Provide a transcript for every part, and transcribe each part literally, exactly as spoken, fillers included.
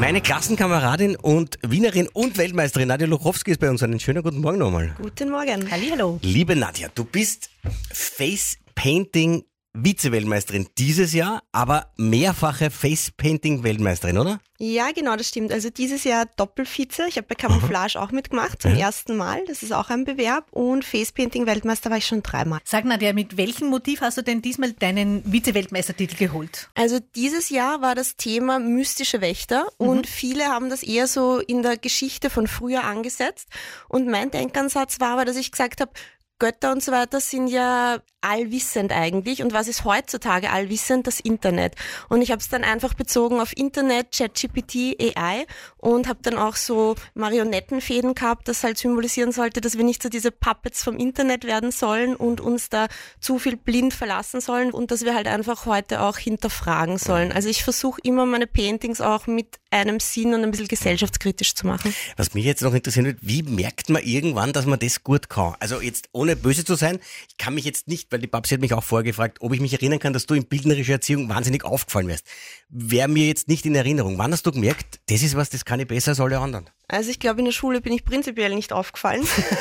Meine Klassenkameradin und Wienerin und Weltmeisterin Nadja Luchowski ist bei uns. Einen schönen guten Morgen nochmal. Guten Morgen. Hallihallo. Liebe Nadja, du bist Face-Painting Vize-Weltmeisterin dieses Jahr, aber mehrfache Face-Painting-Weltmeisterin, oder? Ja, genau, das stimmt. Also dieses Jahr Doppelvize. Ich habe bei Camouflage auch mitgemacht, zum Ja. ersten Mal. Das ist auch ein Bewerb. Und Face-Painting-Weltmeister war ich schon dreimal. Sag Nadja, mit welchem Motiv hast du denn diesmal deinen Vize-Weltmeistertitel geholt? Also dieses Jahr war das Thema mystische Wächter und viele haben das eher so in der Geschichte von früher angesetzt. Und mein Denkansatz war aber, dass ich gesagt habe, Götter und so weiter sind ja allwissend eigentlich. Und was ist heutzutage allwissend? Das Internet. Und ich habe es dann einfach bezogen auf Internet, ChatGPT, A I und habe dann auch so Marionettenfäden gehabt, das halt symbolisieren sollte, dass wir nicht so diese Puppets vom Internet werden sollen und uns da zu viel blind verlassen sollen und dass wir halt einfach heute auch hinterfragen sollen. Also ich versuche immer meine Paintings auch mit einem Sinn und ein bisschen gesellschaftskritisch zu machen. Was mich jetzt noch interessieren wird, wie merkt man irgendwann, dass man das gut kann? Also jetzt ohne böse zu sein, ich kann mich jetzt nicht, weil die Babsi hat mich auch vorher gefragt, ob ich mich erinnern kann, dass du in bildnerischer Erziehung wahnsinnig aufgefallen wärst. Wäre mir jetzt nicht in Erinnerung. Wann hast du gemerkt, das ist was, das kann ich besser als alle anderen? Also ich glaube, in der Schule bin ich prinzipiell nicht aufgefallen.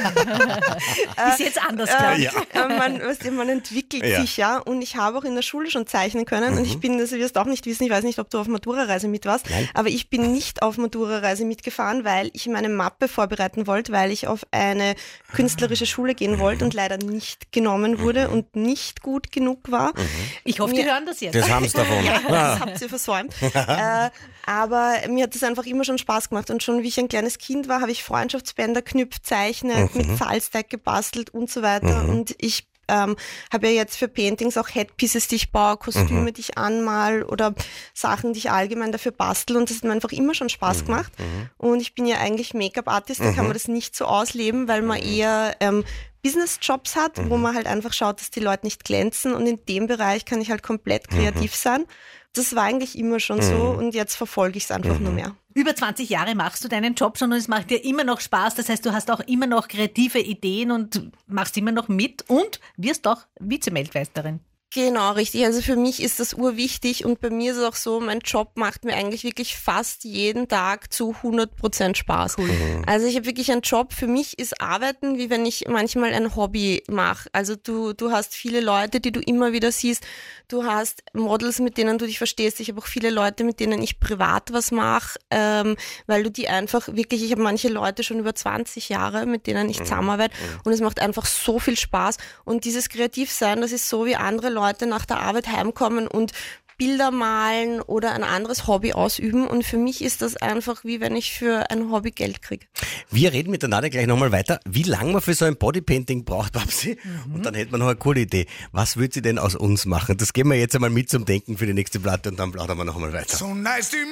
Ist jetzt anders, glaube ich. Ja. Äh, man, weißt du, man entwickelt Ja. sich ja und ich habe auch in der Schule schon zeichnen können und ich bin, das wirst du auch nicht wissen, ich weiß nicht, ob du auf Matura-Reise mit warst, Nein. aber ich bin nicht auf Matura-Reise mitgefahren, weil ich meine Mappe vorbereiten wollte, weil ich auf eine künstlerische Schule gehen wollte und leider nicht genommen wurde und nicht gut genug war. Ich hoffe, die hören das jetzt. Das haben sie davon. Ja, das habt ihr versäumt. äh, aber mir hat das einfach immer schon Spaß gemacht und schon wie ich ein kleines Kind war, habe ich Freundschaftsbänder knüpft, zeichnet, mit Salzteig gebastelt und so weiter und ich ähm, habe ja jetzt für Paintings auch Headpieces, die ich baue, Kostüme, die ich anmal oder Sachen, die ich allgemein dafür bastel und das hat mir einfach immer schon Spaß gemacht und ich bin ja eigentlich Make-up-Artist, da kann man das nicht so ausleben, weil man eher ähm, Business-Jobs hat, wo man halt einfach schaut, dass die Leute nicht glänzen und in dem Bereich kann ich halt komplett kreativ sein. Das war eigentlich immer schon so und jetzt verfolge ich es einfach nur mehr. Über zwanzig Jahre machst du deinen Job schon und es macht dir immer noch Spaß. Das heißt, du hast auch immer noch kreative Ideen und machst immer noch mit und wirst auch Vize-Weltmeisterin. Genau, richtig. Also für mich ist das urwichtig und bei mir ist es auch so, mein Job macht mir eigentlich wirklich fast jeden Tag zu hundert Prozent Spaß. Cool. Also ich habe wirklich einen Job, für mich ist Arbeiten, wie wenn ich manchmal ein Hobby mache. Also du, du hast viele Leute, die du immer wieder siehst. Du hast Models, mit denen du dich verstehst. Ich habe auch viele Leute, mit denen ich privat was mache, ähm, weil du die einfach wirklich, ich habe manche Leute schon über zwanzig Jahre, mit denen ich zusammenarbeite und es macht einfach so viel Spaß. Und dieses Kreativsein, das ist so, wie andere Leute Leute nach der Arbeit heimkommen und Bilder malen oder ein anderes Hobby ausüben und für mich ist das einfach wie wenn ich für ein Hobby Geld kriege. Wir reden mit der Nadja gleich nochmal weiter, wie lange man für so ein Bodypainting braucht, Babsi. Und dann hätte man noch eine coole Idee. Was würde sie denn aus uns machen? Das geben wir jetzt einmal mit zum Denken für die nächste Platte und dann plaudern wir noch einmal weiter. So nice to